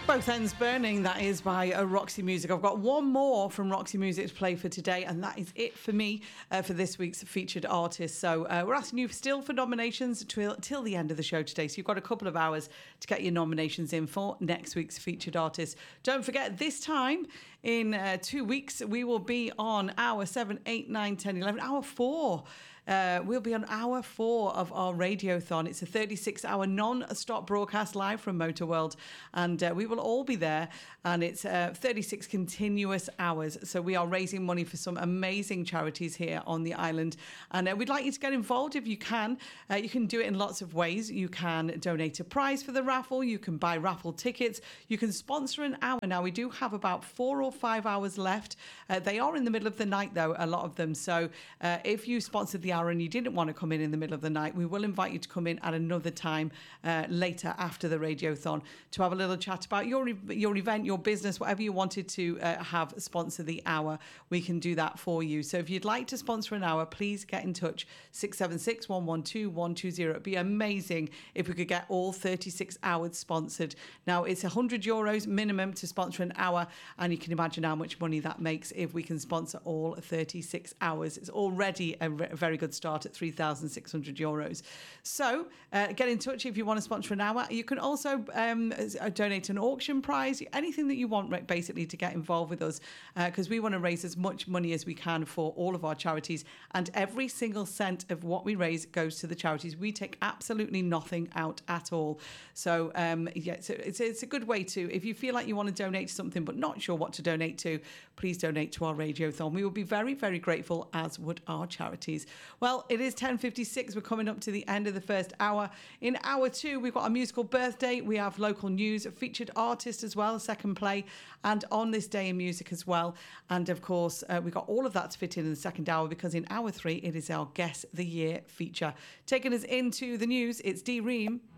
Both Ends Burning, that is by Roxy Music. I've got one more from Roxy Music to play for today, and that is it for me for this week's featured artist. So we're asking you still for nominations till the end of the show today. So you've got a couple of hours to get your nominations in for next week's featured artist. Don't forget, this time in 2 weeks, we will be on hour 7, 8, 9, 10, 11, hour 4. We'll be on hour 4 of our Radiothon. It's a 36-hour non-stop broadcast live from Motor World, and we will all be there, and it's 36 continuous hours. So we are raising money for some amazing charities here on the island, and we'd like you to get involved if you can. You can do it in lots of ways. You can donate a prize for the raffle. You can buy raffle tickets. You can sponsor an hour. Now, we do have about 4 or 5 hours left. They are in the middle of the night, though, a lot of them. So if you sponsored the hour and you didn't want to come in the middle of the night, we will invite you to come in at another time later after the Radiothon to have a little chat about your event, your business, whatever you wanted to have sponsor the hour. We can do that for you. So if you'd like to sponsor an hour, please get in touch. 676 112 120. It'd be amazing if we could get all 36 hours sponsored. Now, it's €100 minimum to sponsor an hour, and you can imagine how much money that makes if we can sponsor all 36 hours. It's already a very good start at €3,600. So get in touch if you want to sponsor an hour. You can also donate an auction prize, anything that you want, basically, to get involved with us, because we want to raise as much money as we can for all of our charities, and every single cent of what we raise goes to the charities. We take absolutely nothing out at all. So it's a good way to, if you feel like you want to donate to something but not sure what to donate to, please donate to our Radiothon. We will be very, very grateful, as would our charities. Well, it is 10:56. We're coming up to the end of the first hour. In hour 2, we've got a musical birthday. We have local news, a featured artist as well, second play, and on this day in music as well. And of course, we've got all of that to fit in the second hour, because in hour 3, it is our Guess the Year feature. Taking us into the news, it's Dee Ream.